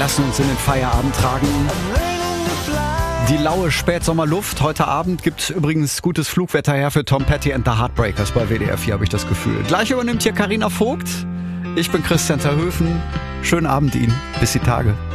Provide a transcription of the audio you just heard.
lassen uns in den Feierabend tragen. Die laue Spätsommerluft. Heute Abend gibt es übrigens gutes Flugwetter her für Tom Petty and the Heartbreakers bei WDR 4, habe ich das Gefühl. Gleich übernimmt hier Carina Vogt. Ich bin Christian Terhöfen. Schönen Abend Ihnen. Bis die Tage.